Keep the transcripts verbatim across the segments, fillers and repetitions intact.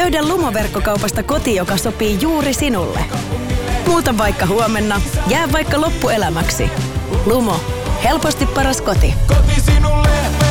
Löydä Lumo-verkkokaupasta koti, joka sopii juuri sinulle. Muuta vaikka huomenna, jää vaikka loppuelämäksi. Lumo. Helposti paras koti. Koti sinulle.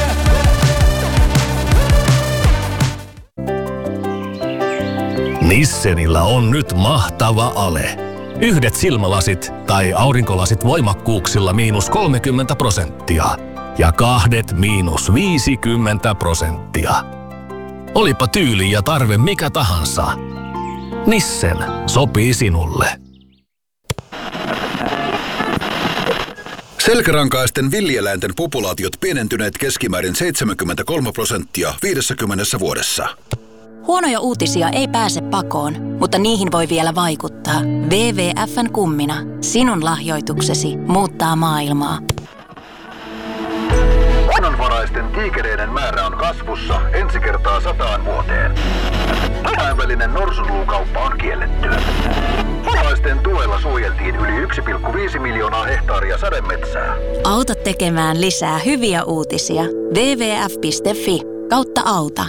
Nissenillä on nyt mahtava ale. Yhdet silmälasit tai aurinkolasit voimakkuuksilla miinus kolmekymmentä prosenttia. Ja kahdet miinus viisikymmentä prosenttia. Olipa tyyli ja tarve mikä tahansa. Nissen sopii sinulle. Selkärankaisten villieläinten populaatiot pienentyneet keskimäärin seitsemänkymmentäkolme prosenttia viidessäkymmenessä vuodessa. Huonoja uutisia ei pääse pakoon, mutta niihin voi vielä vaikuttaa. W W F:n kummina. Sinun lahjoituksesi muuttaa maailmaa. Luonnonvaraisten tiikereiden määrä on kasvussa ensi kertaa sataan vuoteen. Kansainvälinen norsunluukauppa on kielletty. Maalaisten tuella suojeltiin yli yksi pilkku viisi miljoonaa hehtaaria sademetsää. Auta tekemään lisää hyviä uutisia. W W F piste F I kautta auta.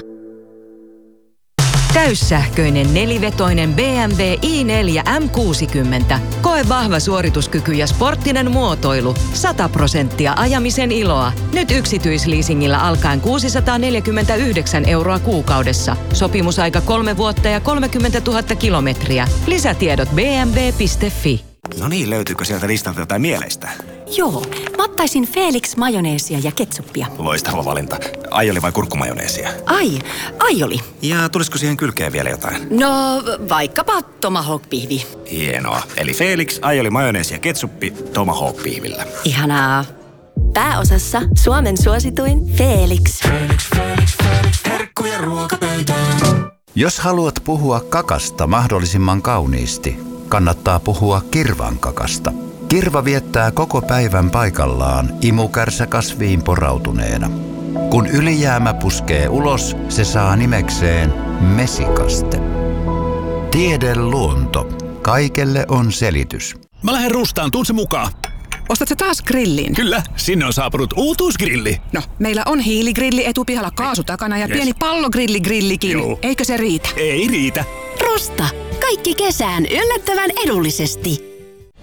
Täyssähköinen nelivetoinen B M W i neljä M kuusikymmentä. Koe vahva suorituskyky ja sporttinen muotoilu. sata prosenttia ajamisen iloa. Nyt yksityisleasingillä alkaen kuusisataaneljäkymmentäyhdeksän euroa kuukaudessa. Sopimusaika kolme vuotta ja kolmekymmentätuhatta kilometriä. Lisätiedot b m w piste f i. No niin, löytyykö sieltä listalta jotain mieleistä? Joo, mä ottaisin Felix majoneesia ja ketsuppia. Loistava valinta. Aioli vai kurkkumajoneesia? Ai, aioli. Ja tulisiko siihen kylkeen vielä jotain? No, vaikkapa tomahawk-pihvi. Hienoa. Eli Felix, aioli, majoneesi ja ketsuppi tomahawk-pihvillä. Ihanaa. Pääosassa Suomen suosituin Felix. Felix, Felix, Felix. Herkkuja ruokapöytään. Jos haluat puhua kakasta mahdollisimman kauniisti, kannattaa puhua kirvankakasta. Kirva viettää koko päivän paikallaan imukärsä kasviin porautuneena. Kun ylijäämä puskee ulos, se saa nimekseen mesikaste. Tiede luonto. Kaikelle on selitys. Mä lähden Rustaan, tuun se mukaan. Ostatko taas grillin? Kyllä, sinne on saapunut uutuusgrilli. No, meillä on hiiligrilli etupihalla kaasu takana ja yes. pieni pallogrilligrillikin. Joo. Eikö se riitä? Ei riitä. Rusta. Kaikki kesään yllättävän edullisesti.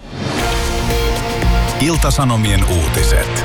Ilta-Sanomien uutiset.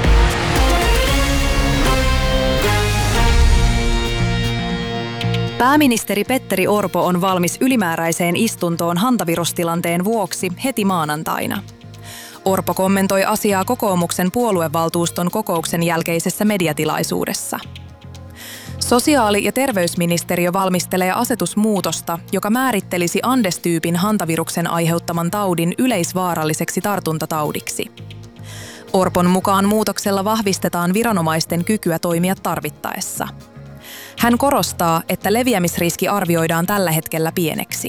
Pääministeri Petteri Orpo on valmis ylimääräiseen istuntoon hantavirustilanteen vuoksi heti maanantaina. Orpo kommentoi asiaa kokoomuksen puoluevaltuuston kokouksen jälkeisessä mediatilaisuudessa. Sosiaali- ja terveysministeriö valmistelee asetusmuutosta, joka määrittelisi Andes-tyypin hantaviruksen aiheuttaman taudin yleisvaaralliseksi tartuntataudiksi. Orpon mukaan muutoksella vahvistetaan viranomaisten kykyä toimia tarvittaessa. Hän korostaa, että leviämisriski arvioidaan tällä hetkellä pieneksi.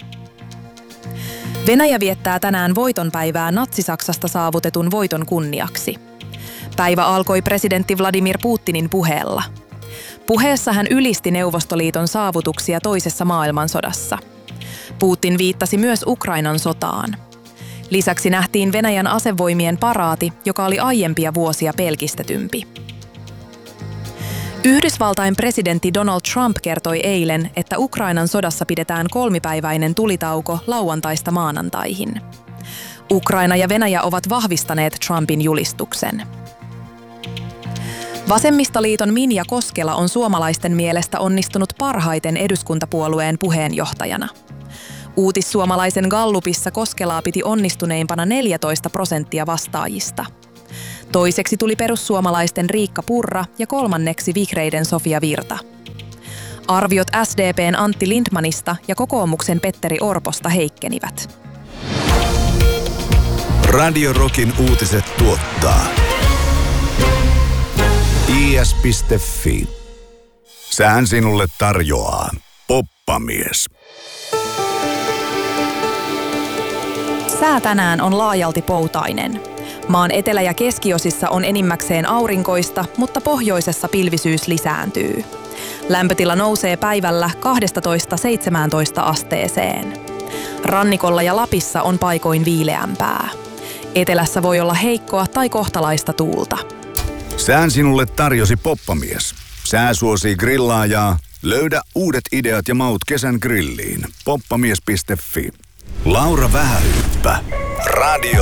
Venäjä viettää tänään voitonpäivää Natsi-Saksasta saavutetun voiton kunniaksi. Päivä alkoi presidentti Vladimir Putinin puheella. Puheessa hän ylisti Neuvostoliiton saavutuksia toisessa maailmansodassa. Putin viittasi myös Ukrainan sotaan. Lisäksi nähtiin Venäjän asevoimien paraati, joka oli aiempia vuosia pelkistetympi. Yhdysvaltain presidentti Donald Trump kertoi eilen, että Ukrainan sodassa pidetään kolmipäiväinen tulitauko lauantaista maanantaihin. Ukraina ja Venäjä ovat vahvistaneet Trumpin julistuksen. Vasemmistoliiton Minja Koskela on suomalaisten mielestä onnistunut parhaiten eduskuntapuolueen puheenjohtajana. Uutissuomalaisen Gallupissa Koskelaa piti onnistuneimpana neljätoista prosenttia vastaajista. Toiseksi tuli perussuomalaisten Riikka Purra ja kolmanneksi vihreiden Sofia Virta. Arviot S D P:n Antti Lindmanista ja kokoomuksen Petteri Orposta heikkenivät. Radio Rockin uutiset tuottaa I S piste F I. Sään sinulle tarjoaa Poppamies. Sää tänään on laajalti poutainen. Maan etelä- ja keskiosissa on enimmäkseen aurinkoista, mutta pohjoisessa pilvisyys lisääntyy. Lämpötila nousee päivällä kaksitoista seitsemäntoista asteeseen. Rannikolla ja Lapissa on paikoin viileämpää. Etelässä voi olla heikkoa tai kohtalaista tuulta. Sään sinulle tarjosi Poppamies. Sää suosii grillaajaa Löydä uudet ideat ja maut kesän grilliin. poppamies piste fi. Laura Vähähyyppä. Radio